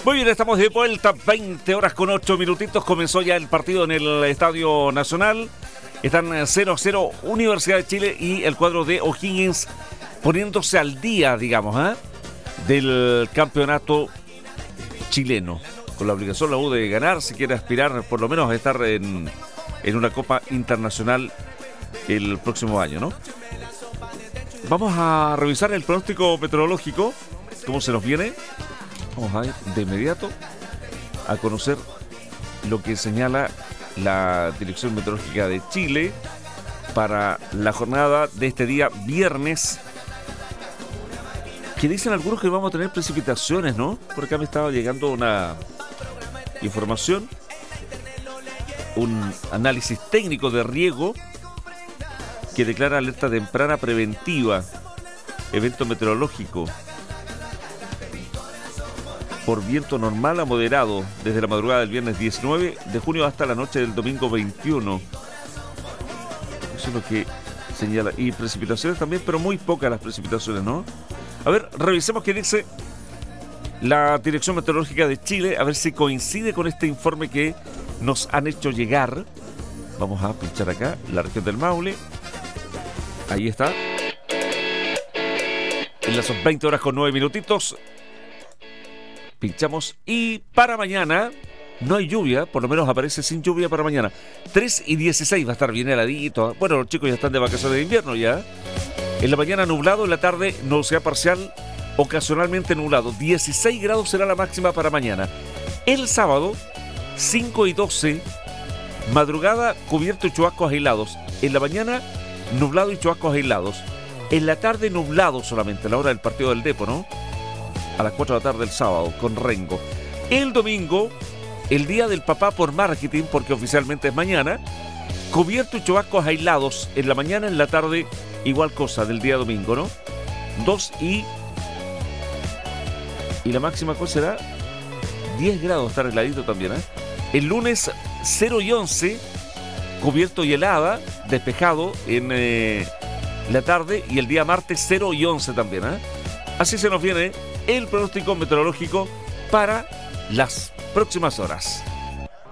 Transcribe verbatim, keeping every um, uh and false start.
Muy bien, estamos de vuelta, veinte horas con ocho minutitos. Comenzó ya el partido en el Estadio Nacional. Están cero a cero Universidad de Chile y el cuadro de O'Higgins poniéndose al día, digamos, ¿eh? del campeonato chileno. Con la obligación la U de ganar si quiere aspirar por lo menos a estar en, en una Copa Internacional el próximo año, ¿no? Vamos a revisar el pronóstico meteorológico, cómo se nos viene. Vamos a ir de inmediato a conocer lo que señala la Dirección Meteorológica de Chile para la jornada de este día viernes, que dicen algunos que vamos a tener precipitaciones, ¿no? Por acá me estaba llegando una información, un análisis técnico de riego que declara alerta temprana preventiva, evento meteorológico por viento normal a moderado desde la madrugada del viernes diecinueve de junio hasta la noche del domingo veintiuno. Eso es lo que señala. Y precipitaciones también, pero muy pocas las precipitaciones, ¿no? A ver, revisemos qué dice la Dirección Meteorológica de Chile, a ver si coincide con este informe que nos han hecho llegar. Vamos a pinchar acá, la región del Maule. Ahí está. En las veinte horas con nueve minutitos. Pinchamos y para mañana no hay lluvia, por lo menos aparece sin lluvia para mañana. tres y dieciséis va a estar bien heladito. Bueno, los chicos ya están de vacaciones de invierno ya. En la mañana nublado, en la tarde nubosidad parcial, ocasionalmente nublado. dieciséis grados será la máxima para mañana. El sábado, cinco y doce, madrugada cubierto y chubascos aislados. En la mañana, nublado y chubascos aislados. En la tarde, nublado solamente, a la hora del partido del Depo, ¿no? A las cuatro de la tarde del sábado, con Rengo. El domingo, el día del papá por marketing, porque oficialmente es mañana, cubierto y chubascos aislados en la mañana, en la tarde, igual cosa del día domingo, ¿no? dos y... Y la máxima cosa será diez grados, estar heladito también, ¿eh? El lunes, cero y once, cubierto y helada, despejado en eh, la tarde, y el día martes, cero y once también, ¿eh? Así se nos viene el pronóstico meteorológico para las próximas horas.